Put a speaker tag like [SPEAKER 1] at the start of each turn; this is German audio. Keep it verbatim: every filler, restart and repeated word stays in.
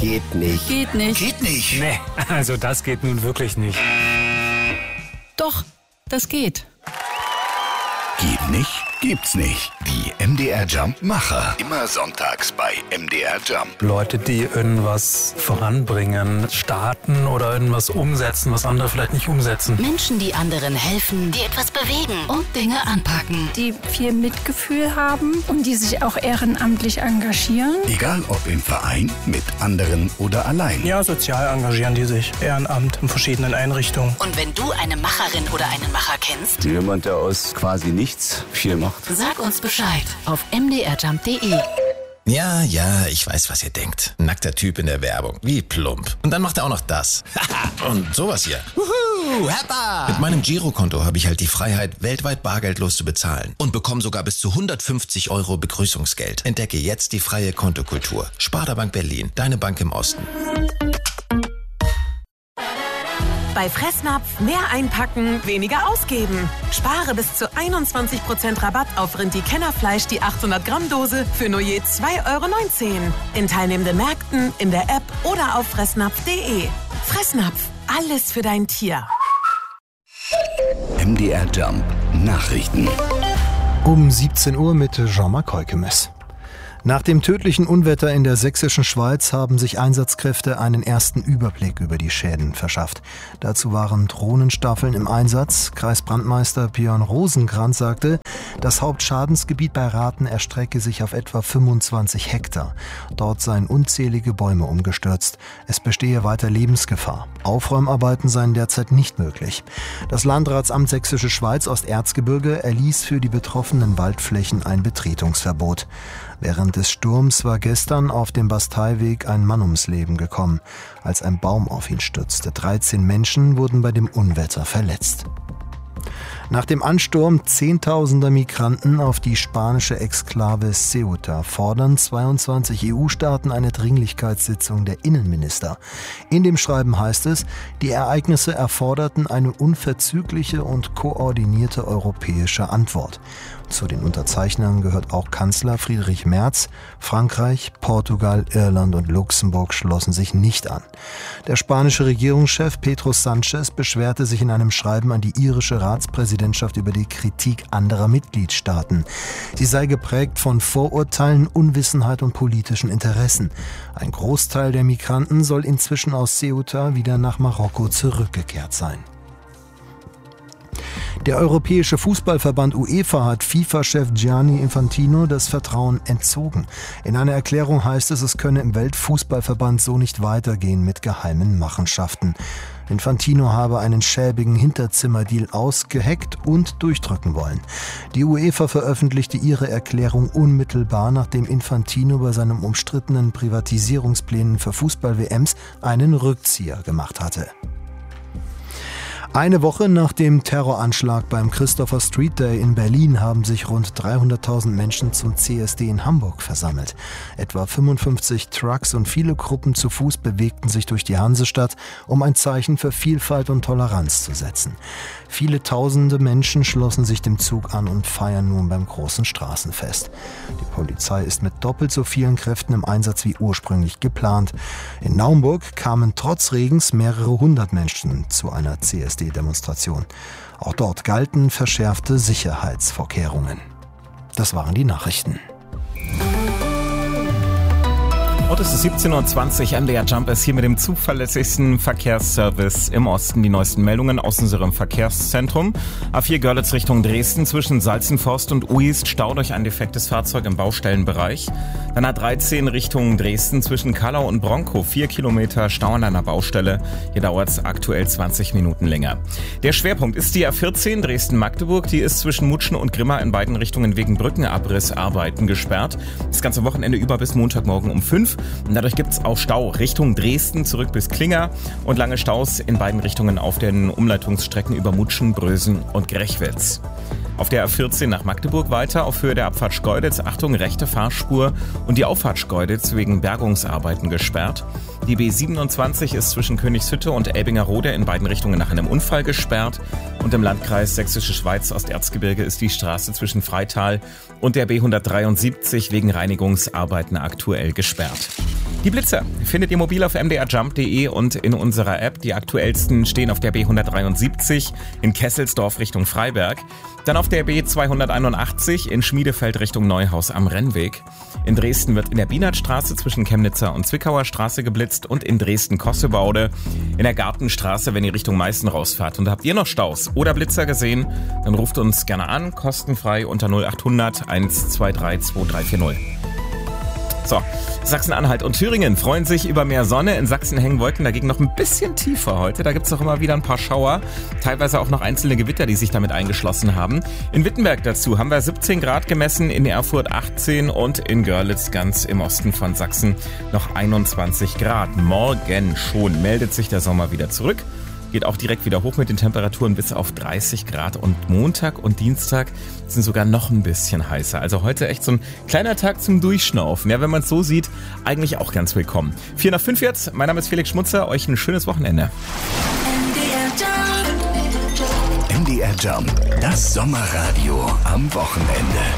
[SPEAKER 1] Geht nicht.
[SPEAKER 2] Geht nicht.
[SPEAKER 3] Geht nicht.
[SPEAKER 4] Nee, also das geht nun wirklich nicht.
[SPEAKER 2] Doch, das geht.
[SPEAKER 3] Geht nicht? Gibt's nicht. Die M D R Jump Macher. Immer sonntags bei M D R Jump.
[SPEAKER 4] Leute, die irgendwas voranbringen, starten oder irgendwas umsetzen, was andere vielleicht nicht umsetzen.
[SPEAKER 5] Menschen, die anderen helfen, die etwas bewegen und Dinge anpacken.
[SPEAKER 6] Die viel Mitgefühl haben und die sich auch ehrenamtlich engagieren.
[SPEAKER 3] Egal ob im Verein, mit anderen oder allein.
[SPEAKER 7] Ja, sozial engagieren die sich. Ehrenamt in verschiedenen Einrichtungen.
[SPEAKER 5] Und wenn du eine Macherin oder einen Macher kennst,
[SPEAKER 1] Jemand, der aus quasi nichts viel macht.
[SPEAKER 5] sag uns Bescheid auf m d r jump punkt d e.
[SPEAKER 8] Ja, ja, ich weiß, was ihr denkt. Nackter Typ in der Werbung. Wie plump. Und dann macht er auch noch das. Und sowas hier. Wuhu, Heppa! Mit meinem Girokonto habe ich halt die Freiheit, weltweit bargeldlos zu bezahlen. Und bekomme sogar bis zu hundertfünfzig Euro Begrüßungsgeld. Entdecke jetzt die freie Kontokultur. Sparda Bank Berlin, deine Bank im Osten.
[SPEAKER 9] Bei Fressnapf mehr einpacken, weniger ausgeben. Spare bis zu einundzwanzig Prozent Rabatt auf Rindi-Kennerfleisch, die achthundert Gramm Dose für nur je zwei Euro neunzehn. In teilnehmenden Märkten, in der App oder auf fressnapf punkt d e. Fressnapf, alles für dein Tier.
[SPEAKER 3] M D R Jump Nachrichten.
[SPEAKER 10] Um siebzehn Uhr mit Jean-Marc Heukemes. Nach dem tödlichen Unwetter in der sächsischen Schweiz haben sich Einsatzkräfte einen ersten Überblick über die Schäden verschafft. Dazu waren Drohnenstaffeln im Einsatz. Kreisbrandmeister Björn Rosenkranz sagte, das Hauptschadensgebiet bei Rathen erstrecke sich auf etwa fünfundzwanzig Hektar. Dort seien unzählige Bäume umgestürzt. Es bestehe weiter Lebensgefahr. Aufräumarbeiten seien derzeit nicht möglich. Das Landratsamt Sächsische Schweiz Osterzgebirge erließ für die betroffenen Waldflächen ein Betretungsverbot. Während des Sturms war gestern auf dem Basteiweg ein Mann ums Leben gekommen, als ein Baum auf ihn stürzte. dreizehn Menschen wurden bei dem Unwetter verletzt. Nach dem Ansturm zehntausender Migranten auf die spanische Exklave Ceuta fordern zweiundzwanzig E U-Staaten eine Dringlichkeitssitzung der Innenminister. In dem Schreiben heißt es, die Ereignisse erforderten eine unverzügliche und koordinierte europäische Antwort. Zu den Unterzeichnern gehört auch Kanzler Friedrich Merz. Frankreich, Portugal, Irland und Luxemburg schlossen sich nicht an. Der spanische Regierungschef Pedro Sanchez beschwerte sich in einem Schreiben an die irische Ratspräsidentschaft über die Kritik anderer Mitgliedstaaten. Sie sei geprägt von Vorurteilen, Unwissenheit und politischen Interessen. Ein Großteil der Migranten soll inzwischen aus Ceuta wieder nach Marokko zurückgekehrt sein. Der Europäische Fußballverband UEFA hat FIFA-Chef Gianni Infantino das Vertrauen entzogen. In einer Erklärung heißt es, es könne im Weltfußballverband so nicht weitergehen mit geheimen Machenschaften. Infantino habe einen schäbigen Hinterzimmerdeal ausgeheckt und durchdrücken wollen. Die UEFA veröffentlichte ihre Erklärung unmittelbar, nachdem Infantino bei seinen umstrittenen Privatisierungsplänen für Fußball-W Ms einen Rückzieher gemacht hatte. Eine Woche nach dem Terroranschlag beim Christopher Street Day in Berlin haben sich rund dreihunderttausend Menschen zum C S D in Hamburg versammelt. Etwa fünfundfünfzig Trucks und viele Gruppen zu Fuß bewegten sich durch die Hansestadt, um ein Zeichen für Vielfalt und Toleranz zu setzen. Viele tausende Menschen schlossen sich dem Zug an und feiern nun beim großen Straßenfest. Die Polizei ist mit doppelt so vielen Kräften im Einsatz wie ursprünglich geplant. In Naumburg kamen trotz Regens mehrere hundert Menschen zu einer C S D-Demonstration. Auch dort galten verschärfte Sicherheitsvorkehrungen. Das waren die Nachrichten.
[SPEAKER 11] Und es ist siebzehn Uhr zwanzig, M D R Jump ist hier mit dem zuverlässigsten Verkehrsservice im Osten. Die neuesten Meldungen aus unserem Verkehrszentrum. A vier Görlitz Richtung Dresden zwischen Salzenforst und Uist, Stau durch ein defektes Fahrzeug im Baustellenbereich. Dann A dreizehn Richtung Dresden zwischen Kallau und Bronkow, vier Kilometer Stau an einer Baustelle. Hier dauert es aktuell zwanzig Minuten länger. Der Schwerpunkt ist die A vierzehn Dresden-Magdeburg. Die ist zwischen Mutschen und Grimma in beiden Richtungen wegen Brückenabrissarbeiten gesperrt. Das ganze Wochenende über bis Montagmorgen um fünf. Und dadurch gibt es auch Stau Richtung Dresden zurück bis Klinger und lange Staus in beiden Richtungen auf den Umleitungsstrecken über Mutschen, Brösen und Grechwitz. Auf der A vierzehn nach Magdeburg weiter auf Höhe der Abfahrt Schkeuditz, Achtung, rechte Fahrspur und die Auffahrt Schkeuditz wegen Bergungsarbeiten gesperrt. Die B siebenundzwanzig ist zwischen Königshütte und Elbingerode in beiden Richtungen nach einem Unfall gesperrt. Und im Landkreis Sächsische Schweiz Osterzgebirge ist die Straße zwischen Freital und der B hundertdreiundsiebzig wegen Reinigungsarbeiten aktuell gesperrt. Die Blitzer findet ihr mobil auf m d r jump punkt d e und in unserer App. Die aktuellsten stehen auf der B hundertdreiundsiebzig in Kesselsdorf Richtung Freiberg. Dann auf der B zweihunderteinundachtzig in Schmiedefeld Richtung Neuhaus am Rennweg. In Dresden wird in der Bienertstraße zwischen Chemnitzer und Zwickauer Straße geblitzt und in Dresden-Kossebaude in der Gartenstraße, wenn ihr Richtung Meißen rausfahrt. Und habt ihr noch Staus oder Blitzer gesehen, dann ruft uns gerne an, kostenfrei unter null achthundert eins zwei drei zwei drei vier null. So, Sachsen-Anhalt und Thüringen freuen sich über mehr Sonne. In Sachsen hängen Wolken dagegen noch ein bisschen tiefer heute. Da gibt es auch immer wieder ein paar Schauer, teilweise auch noch einzelne Gewitter, die sich damit eingeschlossen haben. In Wittenberg dazu haben wir siebzehn Grad gemessen, in Erfurt achtzehn und in Görlitz ganz im Osten von Sachsen noch einundzwanzig Grad. Morgen schon meldet sich der Sommer wieder zurück. Geht auch direkt wieder hoch mit den Temperaturen bis auf dreißig Grad und Montag und Dienstag sind sogar noch ein bisschen heißer. Also heute echt so ein kleiner Tag zum Durchschnaufen. Ja, wenn man es so sieht, eigentlich auch ganz willkommen. vier nach fünf jetzt, mein Name ist Felix Schmutzer, euch ein schönes Wochenende.
[SPEAKER 3] M D R Jump, das Sommerradio am Wochenende.